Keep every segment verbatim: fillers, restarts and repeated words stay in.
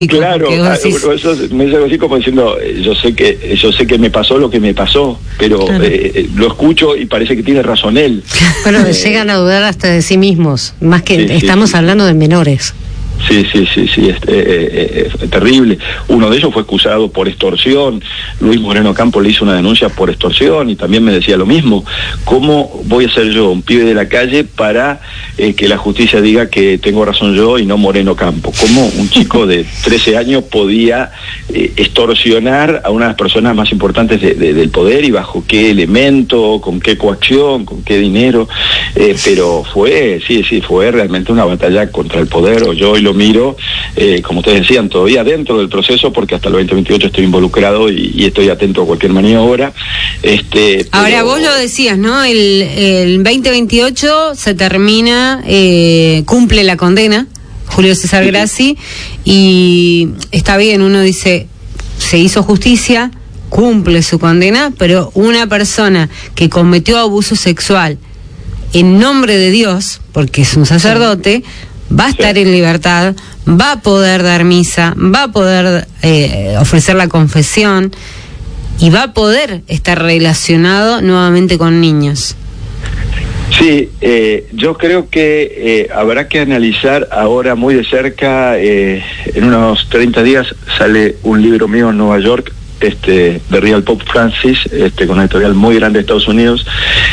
Claro, eso me dice algo así como diciendo, yo sé que yo sé que me pasó lo que me pasó, pero claro. eh, lo escucho y parece que tiene razón él. Bueno, eh, llegan a dudar hasta de sí mismos, más que sí, estamos sí, hablando de menores. Sí, sí, sí, sí, es, eh, eh, es terrible. Uno de ellos fue acusado por extorsión. Luis Moreno Campos le hizo una denuncia por extorsión y también me decía lo mismo. ¿Cómo voy a ser yo, un pibe de la calle, para eh, que la justicia diga que tengo razón yo y no Moreno Campos? ¿Cómo un chico de trece años podía eh, extorsionar a una de las personas más importantes de, de, del poder y bajo qué elemento, con qué coacción, con qué dinero? Eh, pero fue, sí, sí, fue realmente una batalla contra el poder, o yo y lo miro, eh, como ustedes decían, todavía dentro del proceso, porque hasta el veinte veintiocho estoy involucrado y, y estoy atento a cualquier maniobra. Este, Ahora, pero... vos lo decías, ¿no? El, el veinte veintiocho se termina, eh, cumple la condena, Julio César Grassi, y está bien, uno dice, se hizo justicia, cumple su condena, pero una persona que cometió abuso sexual en nombre de Dios, porque es un sacerdote, va a estar sí. en libertad, va a poder dar misa, va a poder eh, ofrecer la confesión y va a poder estar relacionado nuevamente con niños. Sí, eh, yo creo que eh, habrá que analizar ahora muy de cerca, eh, en unos treinta días sale un libro mío en Nueva York, este, de Real Pope Francis, este, con una editorial muy grande de Estados Unidos,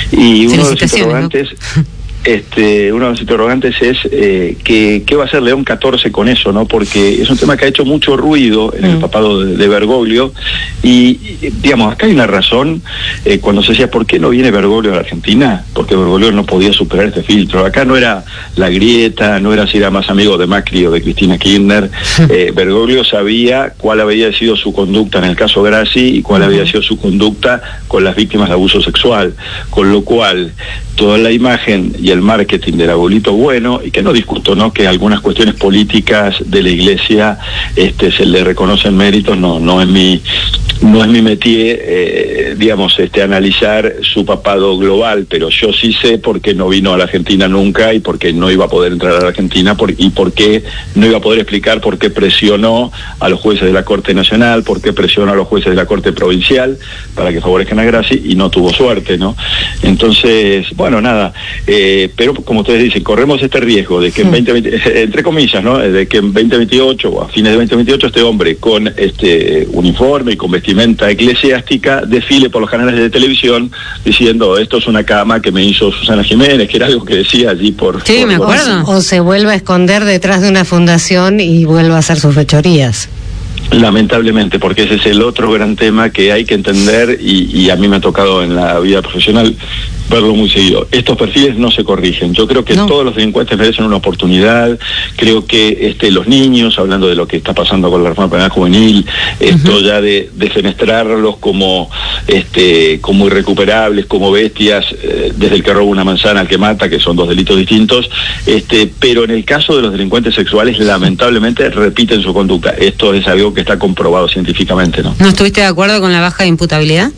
y uno de los interrogantes... ¿no? Este, uno de los interrogantes es eh, que, qué va a hacer León catorce con eso, ¿no? Porque es un tema que ha hecho mucho ruido en mm. el papado de, de Bergoglio y, digamos, acá hay una razón eh, cuando se decía, ¿por qué no viene Bergoglio a la Argentina? Porque Bergoglio no podía superar este filtro. Acá no era la grieta, no era si era más amigo de Macri o de Cristina Kirchner. eh, Bergoglio sabía cuál había sido su conducta en el caso Grassi y cuál mm. había sido su conducta con las víctimas de abuso sexual, con lo cual toda la imagen y el marketing del abuelito bueno, y que no discuto, ¿no?, que algunas cuestiones políticas de la iglesia este, se le reconocen méritos, no, no es mi, no es mi métier, eh, digamos, este, analizar su papado global, pero yo sí sé por qué no vino a la Argentina nunca y por qué no iba a poder entrar a la Argentina por, y por qué no iba a poder explicar por qué presionó a los jueces de la Corte Nacional, por qué presionó a los jueces de la Corte Provincial para que favorezcan a Grassi y no tuvo suerte, ¿no? Entonces, bueno, nada, eh, pero como ustedes dicen, corremos este riesgo de que en veinte veinte, entre comillas, ¿no?, de que en veinte veintiocho o a fines de veinte veintiocho este hombre con este uniforme y con vestimenta eclesiástica desfile por los canales de televisión diciendo, esto es una cama que me hizo Susana Jiménez, que era algo que decía allí por... Sí, por, me acuerdo. O se vuelve a esconder detrás de una fundación y vuelve a hacer sus fechorías. Lamentablemente, porque ese es el otro gran tema que hay que entender y, y a mí me ha tocado en la vida profesional verlo muy seguido. Estos perfiles no se corrigen. Yo creo que no. todos los delincuentes merecen una oportunidad. Creo que este, los niños, hablando de lo que está pasando con la reforma penal juvenil, esto uh-huh. ya de, de fenestrarlos como este, como irrecuperables, como bestias, eh, desde el que roba una manzana al que mata, que son dos delitos distintos, este, pero en el caso de los delincuentes sexuales, lamentablemente repiten su conducta. Esto es algo que está comprobado científicamente, ¿no? ¿No estuviste de acuerdo con la baja de imputabilidad?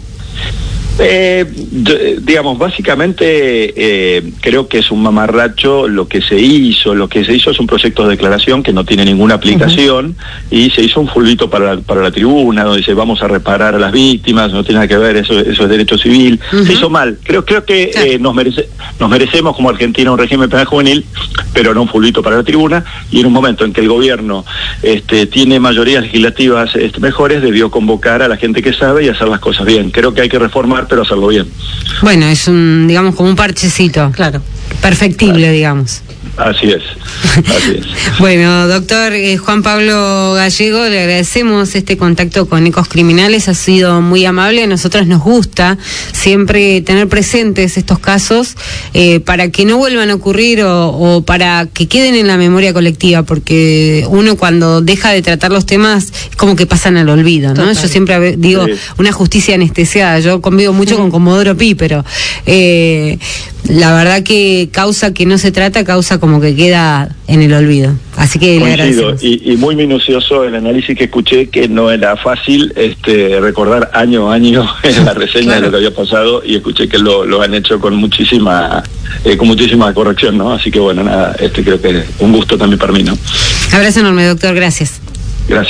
Eh, digamos, básicamente eh, creo que es un mamarracho lo que se hizo. Lo que se hizo es un proyecto de declaración que no tiene ninguna aplicación uh-huh. y se hizo un fulbito para la, para la tribuna donde dice vamos a reparar a las víctimas, no tiene nada que ver, eso, eso es derecho civil. Uh-huh. Se hizo mal. Creo, creo que sí. eh, nos, merece, nos merecemos como Argentina un régimen penal juvenil, pero no un fulbito para la tribuna, y en un momento en que el gobierno este, tiene mayorías legislativas este, mejores, debió convocar a la gente que sabe y hacer las cosas bien. Creo que hay que reformar, pero hacerlo bien. Bueno, es un, digamos, como un parchecito. Claro. Perfectible, ah, digamos. Así es, así es. Bueno, doctor eh, Juan Pablo Gallego, le agradecemos este contacto con Ecos Criminales, ha sido muy amable. A nosotros nos gusta siempre tener presentes estos casos eh, para que no vuelvan a ocurrir o, o para que queden en la memoria colectiva, porque uno cuando deja de tratar los temas es como que pasan al olvido, ¿no? Total. Yo siempre digo, sí. una justicia anestesiada. Yo convivo mucho con Comodoro Pi, pero eh, la verdad que causa que no se trata, causa como que queda en el olvido. Así que le agradecemos. Y, y muy minucioso el análisis que escuché, que no era fácil este, recordar año a año en la reseña claro. de lo que había pasado, y escuché que lo, lo han hecho con muchísima eh, con muchísima corrección, ¿no? Así que bueno, nada, este creo que es un gusto también para mí, ¿no? Abrazo enorme, doctor, gracias.